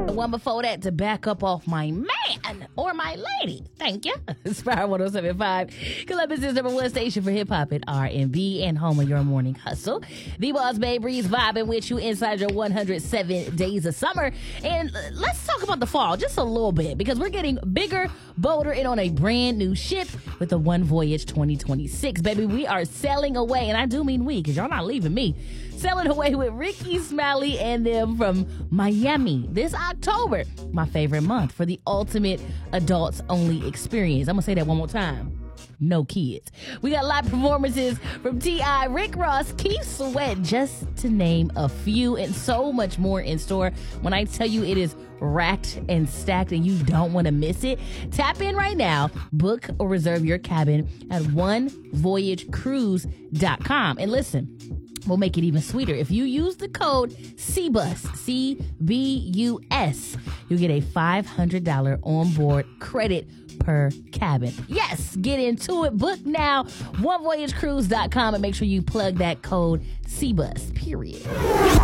The one before that to back up off my man or my lady. Thank you. Inspire 107.5. Columbus' number one station for hip hop and R&B and home of your morning hustle. The Boss Babe Breeze vibing with you inside your 107 days of summer. And let's talk about the fall just a little bit because we're getting bigger, bolder, and on a brand new ship with the One Voyage 2026. Baby, we are sailing away, and I do mean we because y'all not leaving me. Sailing away with Ricky Smiley and them from Miami this October, my favorite month, for the ultimate adults-only experience. I'm going to say that one more time. No kids. We got live performances from T.I., Rick Ross, Keith Sweat, just to name a few, and so much more in store. When I tell you it is racked and stacked and you don't want to miss it, tap in right now, book or reserve your cabin at onevoyagecruise.com. And listen, we'll make it even sweeter. If you use the code CBUS, C-B-U-S, you get a $500 onboard credit per cabin. Yes, get into it. Book now, onevoyagecruise.com, and make sure you plug that code CBUS, period.